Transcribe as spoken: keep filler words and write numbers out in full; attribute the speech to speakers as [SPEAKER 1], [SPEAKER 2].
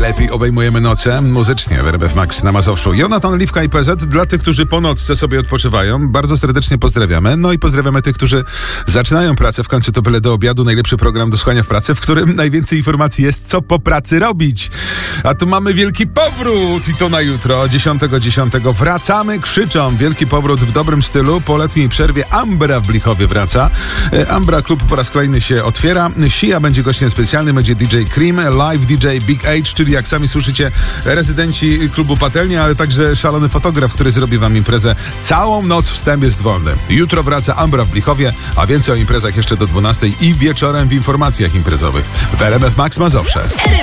[SPEAKER 1] najlepiej obejmujemy noce muzycznie w R M F Max na Mazowszu. Jonatan, Liwka i P Z. Dla tych, którzy po nocce sobie odpoczywają, bardzo serdecznie pozdrawiamy. No i pozdrawiamy tych, którzy zaczynają pracę. W końcu to byle do obiadu. Najlepszy program do słuchania w pracy, w którym najwięcej informacji jest, co po pracy robić. A tu mamy wielki powrót i to na jutro, dziesiątego dziesiątego. Wracamy, krzyczą. Wielki powrót w dobrym stylu. Po letniej przerwie Ambra w Blichowie wraca. Ambra Klub po raz kolejny się otwiera. Sia będzie gościem specjalnym, będzie D J Cream, live D J Big H, czyli jak sami słyszycie, rezydenci klubu Patelnia, ale także szalony fotograf, który zrobi wam imprezę. Całą noc wstęp jest wolny. Jutro wraca Ambra w Blichowie, a więcej o imprezach jeszcze do dwunastej i wieczorem w informacjach imprezowych w R M F Max Mazowsze.